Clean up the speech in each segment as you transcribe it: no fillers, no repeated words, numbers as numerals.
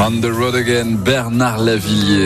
On the road again, Bernard Lavilliers,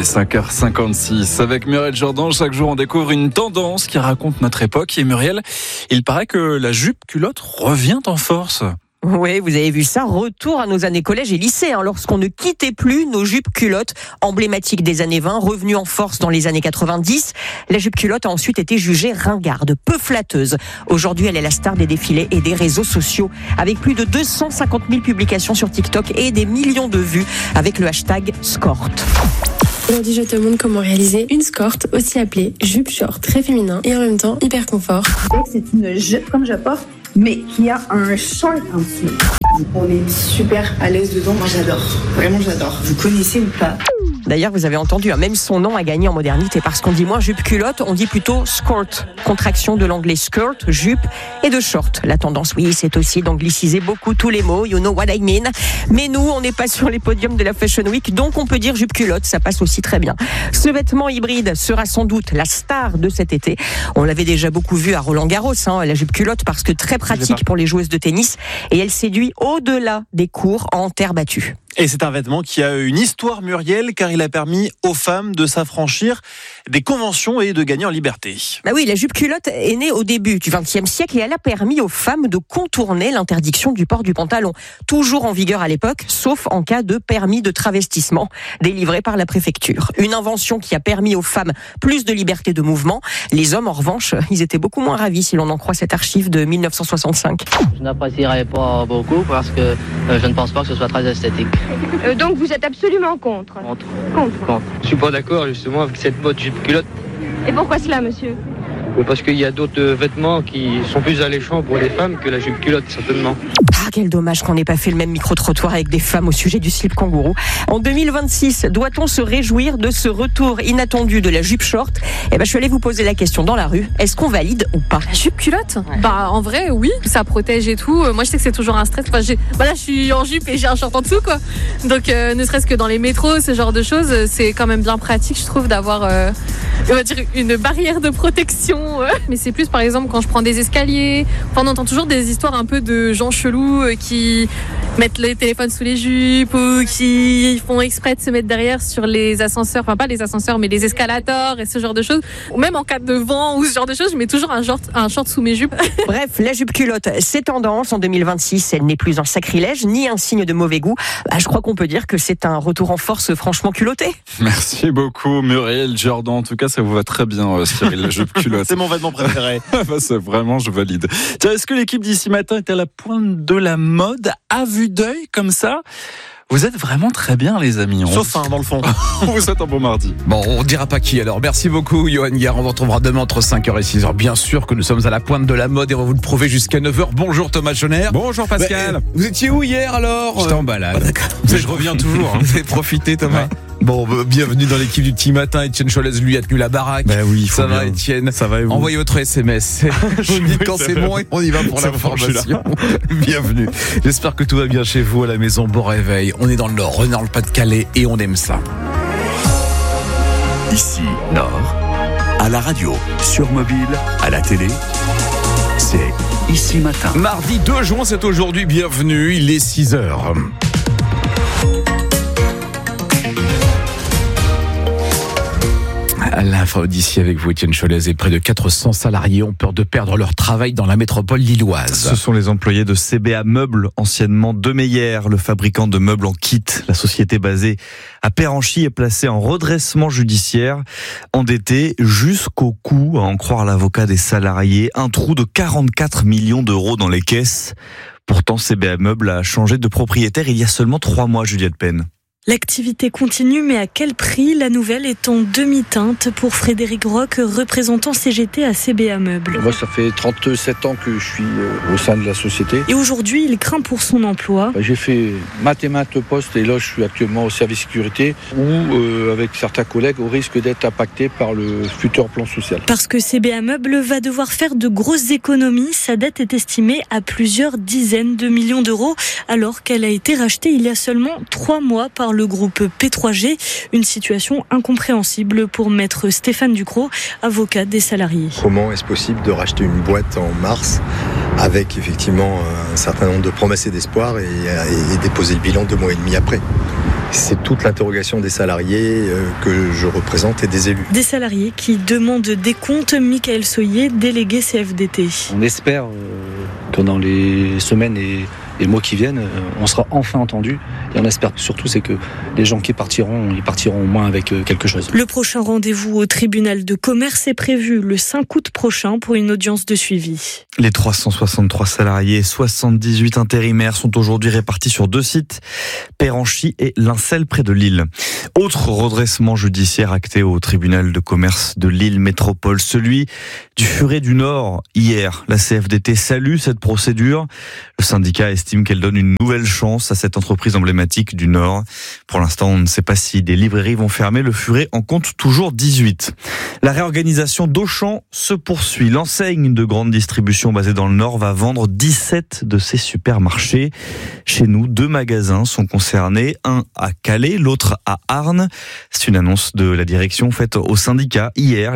5h56. Avec Muriel Jourdan, chaque jour on découvre une tendance qui raconte notre époque. Et Muriel, il paraît que la jupe culotte revient en force. Oui, vous avez vu ça, retour à nos années collège et lycée, lorsqu'on ne quittait plus nos jupes culottes, emblématiques des années 20, revenues en force dans les années 90. La jupe culotte a ensuite été jugée ringarde, peu flatteuse. Aujourd'hui, elle est la star des défilés et des réseaux sociaux, avec plus de 250 000 publications sur TikTok et des millions de vues avec le hashtag Skort. Aujourd'hui, je te montre comment réaliser une skort, aussi appelée jupe short, très féminin et en même temps hyper confort. C'est une jupe comme je porte, mais qui a un short en dessous. On est super à l'aise dedans. Moi, j'adore. Vraiment, j'adore. Vous connaissez ou pas ? D'ailleurs, vous avez entendu, même son nom a gagné en modernité parce qu'on dit moins jupe culotte, on dit plutôt skort, contraction de l'anglais skirt, jupe et de short. La tendance, oui, c'est aussi d'angliciser beaucoup tous les mots, you know what I mean. Mais nous, on n'est pas sur les podiums de la Fashion Week, donc on peut dire jupe culotte, ça passe aussi très bien. Ce vêtement hybride sera sans doute la star de cet été. On l'avait déjà beaucoup vu à Roland-Garros, la jupe culotte, parce que très pratique pour les joueuses de tennis et elle séduit au-delà des cours en terre battue. Et c'est un vêtement qui a une histoire, Muriel, car il a permis aux femmes de s'affranchir des conventions et de gagner en liberté. Bah oui, la jupe culotte est née au début du XXe siècle et elle a permis aux femmes de contourner l'interdiction du port du pantalon. Toujours en vigueur à l'époque, sauf en cas de permis de travestissement délivré par la préfecture. Une invention qui a permis aux femmes plus de liberté de mouvement. Les hommes, en revanche, ils étaient beaucoup moins ravis si l'on en croit cette archive de 1965. Je n'apprécierais pas beaucoup parce que je ne pense pas que ce soit très esthétique. Donc vous êtes absolument contre. Contre. Je suis pas d'accord justement avec cette mode jupe culotte. Et pourquoi cela, monsieur ? Parce qu'il y a d'autres vêtements qui sont plus alléchants pour les femmes que la jupe culotte, certainement. Ah, quel dommage qu'on n'ait pas fait le même micro-trottoir avec des femmes au sujet du slip kangourou. En 2026, doit-on se réjouir de ce retour inattendu de la jupe short ? Je suis allée vous poser la question dans la rue. Est-ce qu'on valide ou pas ? La jupe culotte ? En vrai, oui. Ça protège et tout. Moi, je sais que c'est toujours un stress. Là, je suis en jupe et j'ai un short en dessous, quoi. Donc, ne serait-ce que dans les métros, ce genre de choses, c'est quand même bien pratique, je trouve, d'avoir, on va dire, une barrière de protection. Mais c'est plus, par exemple, quand je prends des escaliers. On entend toujours des histoires un peu de gens chelous qui mettent les téléphones sous les jupes ou qui font exprès de se mettre derrière sur les ascenseurs. Enfin, pas les ascenseurs, mais les escalators et ce genre de choses. Ou même en cas de vent ou ce genre de choses, je mets toujours un short sous mes jupes. Bref, la jupe culotte, c'est tendance. En 2026, elle n'est plus un sacrilège ni un signe de mauvais goût. Je crois qu'on peut dire que c'est un retour en force franchement culotté. Merci beaucoup, Muriel Jourdan. En tout cas, ça vous va très bien, Cyril, la jupe culotte. C'est mon vêtement préféré. C'est vraiment, je valide. Tiens, est-ce que l'équipe d'ici matin est à la pointe de la mode, à vue d'œil, comme ça ? Vous êtes vraiment très bien, les amis. Sauf un, dans le fond. On vous souhaite un bon mardi. Bon, on ne dira pas qui alors. Merci beaucoup, Johan Guerre. On vous retrouvera demain entre 5h et 6h. Bien sûr que nous sommes à la pointe de la mode et on va vous le prouver jusqu'à 9h. Bonjour Thomas Schoner. Bonjour Pascal. Vous étiez où hier alors ? J'étais en balade. Je reviens toujours. Vous avez profité, Thomas ? Ouais. Bon, bienvenue dans l'équipe du petit matin. Étienne Cholès, lui, a tenu la baraque. Oui, ça va, Étienne. Ça va et vous ? Envoyez votre SMS. Je vous dis quand c'est bon et on y va pour l'information. Bienvenue. J'espère que tout va bien chez vous à la maison. Bon réveil. On est dans le Nord, on est dans le Pas-de-Calais et on aime ça. Ici, Nord, à la radio, sur mobile, à la télé, c'est Ici Matin. Mardi 2 juin, c'est aujourd'hui. Bienvenue, il est 6h. L'info d'ici avec vous, Étienne Cholès, et près de 400 salariés ont peur de perdre leur travail dans la métropole lilloise. Ce sont les employés de CBA Meubles, anciennement Demeyer, le fabricant de meubles en kit. La société basée à Péranchy est placée en redressement judiciaire, endettée jusqu'au cou, à en croire l'avocat des salariés. Un trou de 44 millions d'euros dans les caisses. Pourtant, CBA Meubles a changé de propriétaire il y a seulement 3 mois, Juliette Penn. L'activité continue, mais à quel prix ? La nouvelle est en demi-teinte pour Frédéric Roch, représentant CGT à CBA Meubles. Moi, ça fait 37 ans que je suis au sein de la société. Et aujourd'hui, il craint pour son emploi. J'ai fait maintes et maintes postes et là, je suis actuellement au service sécurité où, avec certains collègues, on risque d'être impacté par le futur plan social. Parce que CBA Meubles va devoir faire de grosses économies. Sa dette est estimée à plusieurs dizaines de millions d'euros, alors qu'elle a été rachetée il y a seulement 3 mois par le groupe P3G. Une situation incompréhensible pour maître Stéphane Ducrot, avocat des salariés. Comment est-ce possible de racheter une boîte en mars avec effectivement un certain nombre de promesses et d'espoirs et déposer le bilan 2 mois et demi après? C'est toute l'interrogation des salariés que je représente et des élus. Des salariés qui demandent des comptes. Michael Soyer, délégué CFDT. On espère que dans les semaines et les mois qui viennent, on sera enfin entendu. Et on espère surtout c'est que les gens qui partiront, ils partiront au moins avec quelque chose. Le prochain rendez-vous au tribunal de commerce est prévu le 5 août prochain pour une audience de suivi. Les 363 salariés et 78 intérimaires sont aujourd'hui répartis sur 2 sites, Péranchy et Lincel près de Lille. Autre redressement judiciaire acté au tribunal de commerce de Lille Métropole, celui du Furet du Nord. Hier, la CFDT salue cette procédure. Le syndicat estime qu'elle donne une nouvelle chance à cette entreprise emblématique du Nord. Pour l'instant, on ne sait pas si des librairies vont fermer. Le Furet en compte toujours 18. La réorganisation d'Auchan se poursuit. L'enseigne de grande distribution basée dans le Nord va vendre 17 de ses supermarchés. Chez nous, 2 magasins sont concernés. Un à Calais, l'autre à Arnes. C'est une annonce de la direction faite au syndicat. Hier,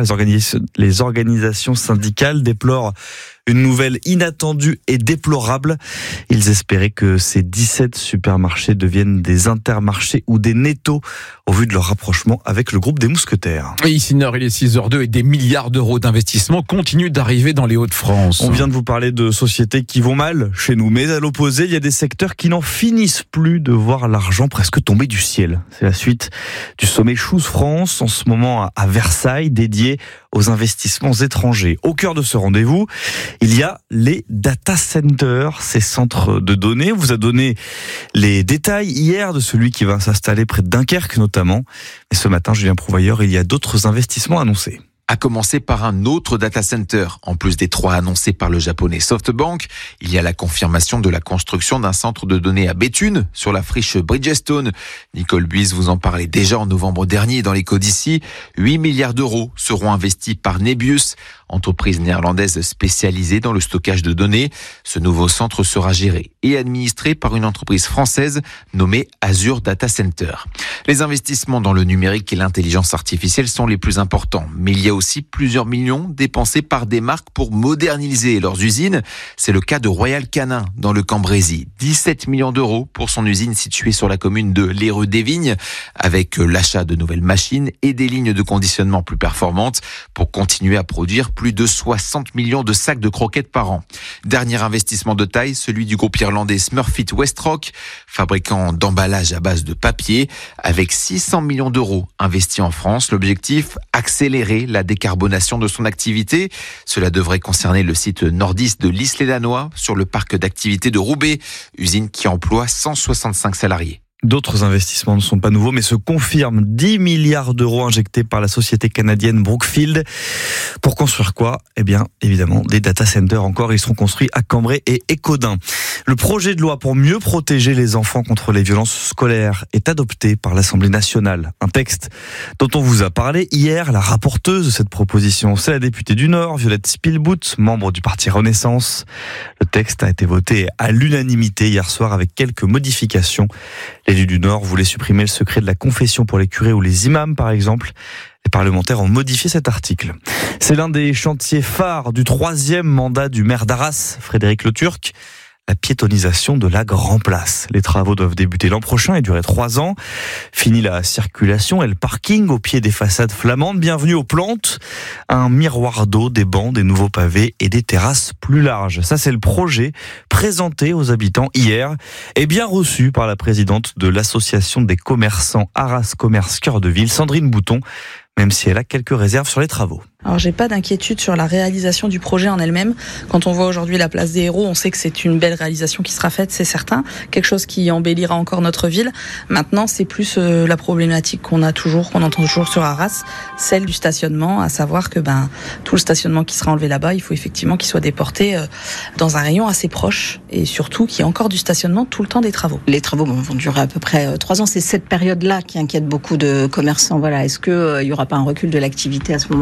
les organisations syndicales déplorent une nouvelle inattendue et déplorable. Ils espéraient que ces 17 supermarchés deviennent des intermarchés ou des nettos au vu de leur rapprochement avec le groupe des Mousquetaires. Et ici Nord, il est 6h02 et des milliards d'euros d'investissement continuent d'arriver dans les Hauts-de-France. On vient de vous parler de sociétés qui vont mal chez nous, mais à l'opposé, il y a des secteurs qui n'en finissent plus de voir l'argent presque tomber du ciel. C'est la suite du sommet Choose France, en ce moment à Versailles, dédié aux investissements étrangers. Au cœur de ce rendez-vous, il y a les data centers, ces centres de données. On vous a donné les détails hier de celui qui va s'installer près de Dunkerque notamment. Et ce matin, Julien Prouvailleur, il y a d'autres investissements annoncés. À commencer par un autre data center. En plus des 3 annoncés par le japonais SoftBank, il y a la confirmation de la construction d'un centre de données à Béthune, sur la friche Bridgestone. Nicole Buise vous en parlait déjà en novembre dernier dans l'écho d'ici. 8 milliards d'euros seront investis par Nebius, entreprise néerlandaise spécialisée dans le stockage de données. Ce nouveau centre sera géré et administré par une entreprise française nommée Azure Data Center. Les investissements dans le numérique et l'intelligence artificielle sont les plus importants, mais il y a aussi plusieurs millions dépensés par des marques pour moderniser leurs usines. C'est le cas de Royal Canin dans le Cambrésis. 17 millions d'euros pour son usine située sur la commune de Léreux-des-Vignes, avec l'achat de nouvelles machines et des lignes de conditionnement plus performantes pour continuer à produire plus de 60 millions de sacs de croquettes par an. Dernier investissement de taille, celui du groupe irlandais Smurfit Westrock, fabricant d'emballages à base de papier, avec 600 millions d'euros investis en France. L'objectif, accélérer la décarbonation de son activité. Cela devrait concerner le site nordiste de l'Isle-et-Danois, sur le parc d'activités de Roubaix, usine qui emploie 165 salariés. D'autres investissements ne sont pas nouveaux, mais se confirment. 10 milliards d'euros injectés par la société canadienne Brookfield. Pour construire quoi? Eh bien, évidemment, des data centers encore. Ils seront construits à Cambrai et Écaudin. Le projet de loi pour mieux protéger les enfants contre les violences scolaires est adopté par l'Assemblée nationale. Un texte dont on vous a parlé hier. La rapporteuse de cette proposition, c'est la députée du Nord, Violette Spielbout, membre du parti Renaissance. Le texte a été voté à l'unanimité hier soir avec quelques modifications. L'élu du Nord voulait supprimer le secret de la confession pour les curés ou les imams, par exemple. Les parlementaires ont modifié cet article. C'est l'un des chantiers phares du 3e mandat du maire d'Arras, Frédéric Le Turc. La piétonisation de la Grand Place. Les travaux doivent débuter l'an prochain et durer 3 ans. Fini la circulation et le parking au pied des façades flamandes. Bienvenue aux plantes. Un miroir d'eau, des bancs, des nouveaux pavés et des terrasses plus larges. Ça, c'est le projet présenté aux habitants hier et bien reçu par la présidente de l'association des commerçants Arras Commerce Cœur de Ville, Sandrine Bouton, même si elle a quelques réserves sur les travaux. Alors j'ai pas d'inquiétude sur la réalisation du projet en elle-même. Quand on voit aujourd'hui la place des Héros, on sait que c'est une belle réalisation qui sera faite, c'est certain. Quelque chose qui embellira encore notre ville. Maintenant, c'est plus la problématique qu'on entend toujours sur Arras, celle du stationnement, à savoir que tout le stationnement qui sera enlevé là-bas, il faut effectivement qu'il soit déporté dans un rayon assez proche et surtout qu'il y ait encore du stationnement tout le temps des travaux. Les travaux vont durer à peu près 3 ans. C'est cette période-là qui inquiète beaucoup de commerçants. Voilà, est-ce que il y aura pas un recul de l'activité à ce moment-là ? Quand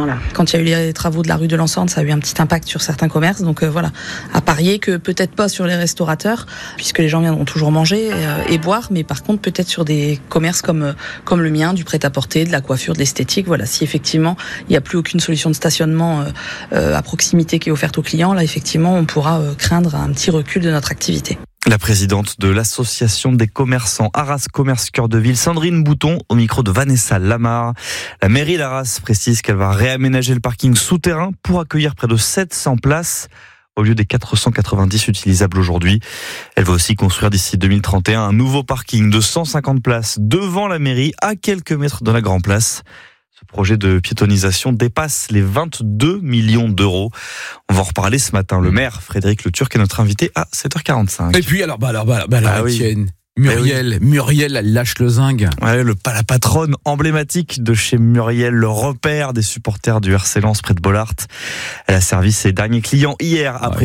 quand il y a eu les travaux de la rue de l'Ensemble, ça a eu un petit impact sur certains commerces. Donc voilà, à parier que peut-être pas sur les restaurateurs, puisque les gens viendront toujours manger et boire, mais par contre peut-être sur des commerces comme le mien, du prêt-à-porter, de la coiffure, de l'esthétique. Voilà, si effectivement il n'y a plus aucune solution de stationnement à proximité qui est offerte aux clients, là effectivement on pourra craindre un petit recul de notre activité. La présidente de l'association des commerçants Arras Commerce Cœur de Ville, Sandrine Bouton, au micro de Vanessa Lamar. La mairie d'Arras précise qu'elle va réaménager le parking souterrain pour accueillir près de 700 places au lieu des 490 utilisables aujourd'hui. Elle va aussi construire d'ici 2031 un nouveau parking de 150 places devant la mairie, à quelques mètres de la Grand Place. Ce projet de piétonisation dépasse les 22 millions d'euros. On va en reparler ce matin. Le maire, Frédéric Le Turc, est notre invité à 7h45. Et puis alors, oui. Muriel, elle lâche le zinc. Ouais, la patronne emblématique de chez Muriel, le repère des supporters du RC Lens près de Bollaert. Elle a servi ses derniers clients hier, après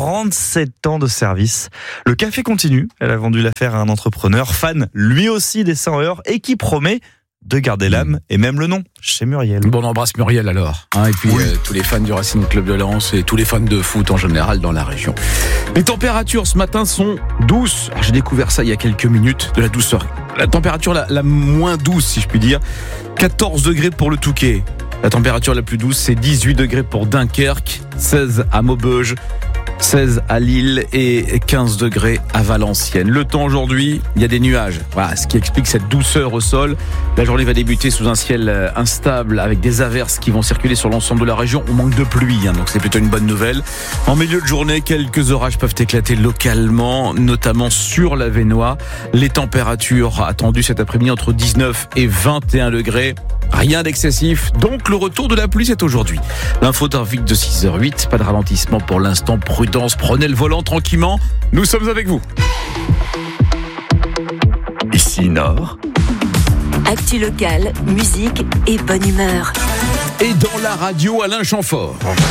47 ans de service. Le café continue. Elle a vendu l'affaire à un entrepreneur, fan lui aussi des 100 heures, et qui promet de garder l'âme et même le nom chez Muriel. Bon, on embrasse Muriel alors. Et puis tous les fans du Racing Club de Lens et tous les fans de foot en général dans la région. Les températures ce matin sont douces. Alors, j'ai découvert ça il y a quelques minutes, de la douceur. La température la moins douce, si je puis dire. 14 degrés pour le Touquet. La température la plus douce, c'est 18 degrés pour Dunkerque, 16 à Maubeuge, 16 à Lille et 15 degrés à Valenciennes. Le temps aujourd'hui, il y a des nuages. Voilà, ce qui explique cette douceur au sol. La journée va débuter sous un ciel instable avec des averses qui vont circuler sur l'ensemble de la région. On manque de pluie, donc c'est plutôt une bonne nouvelle. En milieu de journée, quelques orages peuvent éclater localement, notamment sur la Vénois. Les températures attendues cet après-midi entre 19 et 21 degrés. Rien d'excessif, donc le retour de la pluie c'est aujourd'hui. L'info trafic de 6h08, pas de ralentissement pour l'instant, prudence, prenez le volant tranquillement, nous sommes avec vous. Ici Nord. Actu locale, musique et bonne humeur. Et dans la radio, Alain Chamfort.